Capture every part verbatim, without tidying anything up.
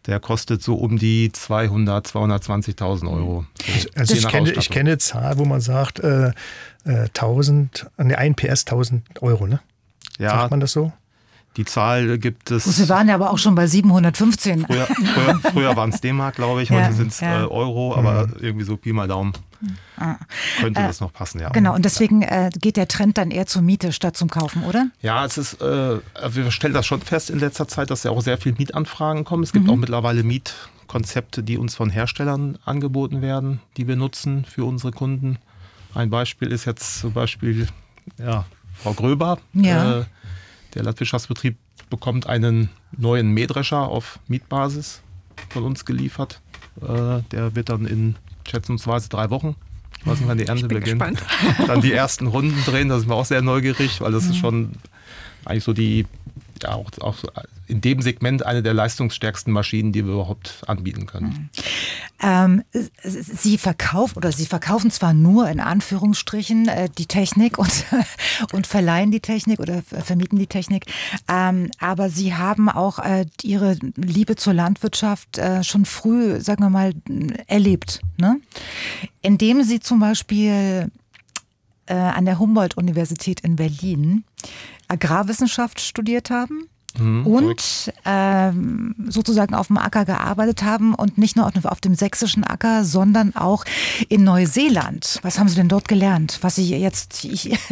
Der kostet so um die zweihundert, zweihundertzwanzigtausend Euro. Also, also ich, kenne, ich kenne eine Zahl, wo man sagt, äh, äh, tausend, ne, ein P S tausend Euro, ne? Ja, sagt man das so? Die Zahl gibt es. Sie waren ja aber auch schon bei siebenhundertfünfzehn. Früher, früher, früher waren es D-Mark, glaube ich. Heute ja, sind es ja. äh, Euro, aber irgendwie so Pi mal Daumen ah. könnte äh, das noch passen, ja. Genau, und deswegen äh, geht der Trend dann eher zur Miete statt zum Kaufen, oder? Ja, es ist, äh, wir stellen das schon fest in letzter Zeit, dass ja auch sehr viele Mietanfragen kommen. Es gibt mhm. auch mittlerweile Mietkonzepte, die uns von Herstellern angeboten werden, die wir nutzen für unsere Kunden. Ein Beispiel ist jetzt zum Beispiel ja, Frau Gröber. Ja. Äh, der Landwirtschaftsbetrieb bekommt einen neuen Mähdrescher auf Mietbasis von uns geliefert. Äh, der wird dann in schätzungsweise drei Wochen, ich weiß nicht, wann die Ernte beginnt, gespannt. dann die ersten Runden drehen. Da sind wir auch sehr neugierig, weil das mhm. ist schon eigentlich so die, ja, auch, auch in dem Segment eine der leistungsstärksten Maschinen, die wir überhaupt anbieten können. Mhm. Ähm, Sie verkaufen oder Sie verkaufen zwar nur in Anführungsstrichen äh, die Technik und, und verleihen die Technik oder vermieten die Technik, ähm, aber Sie haben auch äh, Ihre Liebe zur Landwirtschaft äh, schon früh, sagen wir mal, erlebt, ne? Indem Sie zum Beispiel äh, an der Humboldt-Universität in Berlin Agrarwissenschaft studiert haben. Mhm, und ähm, sozusagen auf dem Acker gearbeitet haben und nicht nur auf, auf dem sächsischen Acker, sondern auch in Neuseeland. Was haben Sie denn dort gelernt? Was Sie jetzt... Ich ja,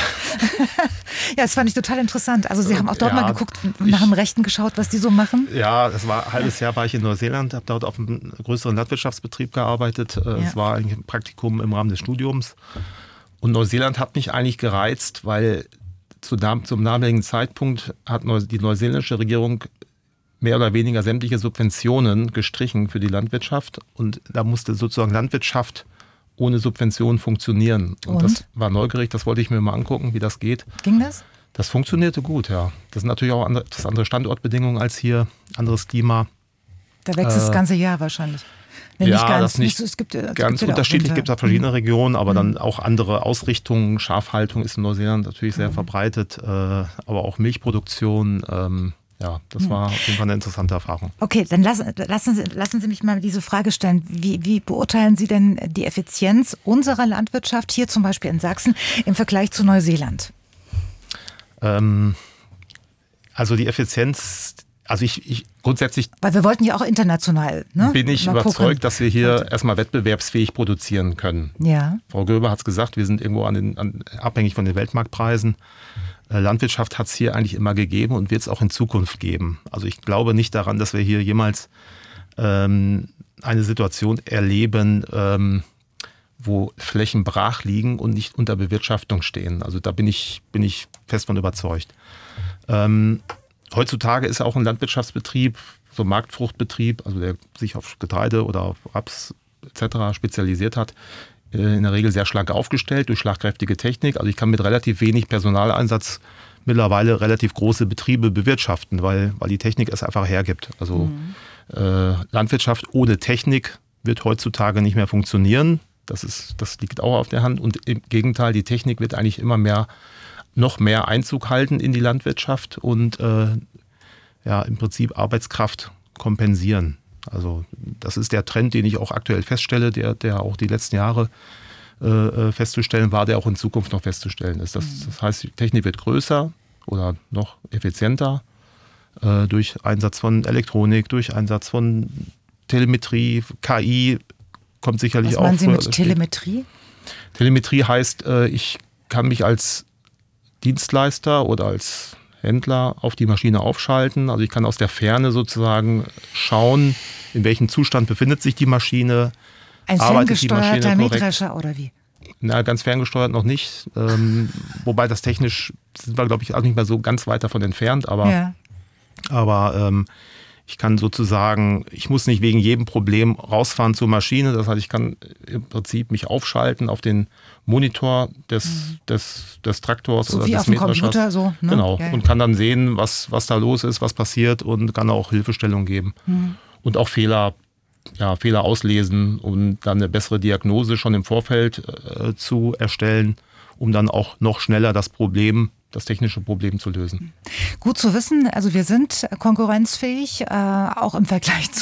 das fand ich total interessant. Also Sie haben auch dort ja, mal geguckt, nach dem Rechten geschaut, was die so machen? Ja, das war ein halbes Jahr war ich in Neuseeland, habe dort auf einem größeren Landwirtschaftsbetrieb gearbeitet. Es ja. war eigentlich ein Praktikum im Rahmen des Studiums. Und Neuseeland hat mich eigentlich gereizt, weil Zu, zum damaligen Zeitpunkt hat die neuseeländische Regierung mehr oder weniger sämtliche Subventionen gestrichen für die Landwirtschaft. Und da musste sozusagen Landwirtschaft ohne Subventionen funktionieren. Und, und das war neugierig, das wollte ich mir mal angucken, wie das geht. Ging das? Das funktionierte gut, ja. Das sind natürlich auch andere, das andere Standortbedingungen als hier, anderes Klima. Da wächst äh, das ganze Jahr wahrscheinlich. Nee, ja, nicht ganz, das nicht es gibt, es ganz gibt unterschiedlich. Es gibt da verschiedene mhm. Regionen, aber mhm. dann auch andere Ausrichtungen. Schafhaltung ist in Neuseeland natürlich sehr mhm. verbreitet, äh, aber auch Milchproduktion. Ähm, ja, das mhm. war auf jeden Fall eine interessante Erfahrung. Okay, dann lassen, lassen, Sie, lassen Sie mich mal diese Frage stellen. Wie, wie beurteilen Sie denn die Effizienz unserer Landwirtschaft hier zum Beispiel in Sachsen im Vergleich zu Neuseeland? Ähm, also die Effizienz... Also ich, ich grundsätzlich Weil wir wollten ja auch international, ne? bin ich mal überzeugt, gucken. dass wir hier erstmal wettbewerbsfähig produzieren können. Ja. Frau Göber hat es gesagt, wir sind irgendwo an den, an, abhängig von den Weltmarktpreisen. Äh, Landwirtschaft hat es hier eigentlich immer gegeben und wird es auch in Zukunft geben. Also ich glaube nicht daran, dass wir hier jemals ähm, eine Situation erleben, ähm, wo Flächen brach liegen und nicht unter Bewirtschaftung stehen. Also da bin ich, bin ich fest von überzeugt. Ähm, Heutzutage ist auch ein Landwirtschaftsbetrieb, so ein Marktfruchtbetrieb, also der sich auf Getreide oder auf Raps et cetera spezialisiert hat, in der Regel sehr schlank aufgestellt durch schlagkräftige Technik. Also ich kann mit relativ wenig Personaleinsatz mittlerweile relativ große Betriebe bewirtschaften, weil, weil die Technik es einfach hergibt. Also mhm. äh, Landwirtschaft ohne Technik wird heutzutage nicht mehr funktionieren. Das ist, das liegt auch auf der Hand. Und im Gegenteil, die Technik wird eigentlich immer mehr noch mehr Einzug halten in die Landwirtschaft und äh, ja, im Prinzip Arbeitskraft kompensieren. Also das ist der Trend, den ich auch aktuell feststelle, der, der auch die letzten Jahre äh, festzustellen war, der auch in Zukunft noch festzustellen ist. Das, das heißt, die Technik wird größer oder noch effizienter äh, durch Einsatz von Elektronik, durch Einsatz von Telemetrie, K I kommt sicherlich auch. Was meinen Sie mit Telemetrie? Telemetrie heißt, äh, ich kann mich als Dienstleister oder als Händler auf die Maschine aufschalten. Also ich kann aus der Ferne sozusagen schauen, in welchem Zustand befindet sich die Maschine. Ein ferngesteuerter Mähdrescher oder wie? Na, ganz ferngesteuert noch nicht. Ähm, wobei das technisch sind wir, glaube ich, auch nicht mehr so ganz weit davon entfernt. Aber, ja. aber ähm, ich kann sozusagen, ich muss nicht wegen jedem Problem rausfahren zur Maschine. Das heißt, ich kann im Prinzip mich aufschalten auf den Monitor des, mhm. des, des Traktors so oder wie des auf dem Mähdreschers. Computer so. Ne? Genau. Ja, ja. Und kann dann sehen, was, was da los ist, was passiert und kann auch Hilfestellung geben. Mhm. Und auch Fehler, ja, Fehler auslesen und dann eine bessere Diagnose schon im Vorfeld äh, zu erstellen, um dann auch noch schneller das Problem das technische Problem zu lösen. Gut zu wissen, also wir sind konkurrenzfähig, äh, auch im Vergleich zu